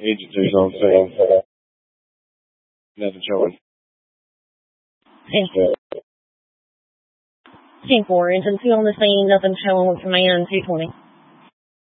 Agent 2's on scene. Nothing showing. 10-4, Agent 2 on the scene, nothing showing with command 220.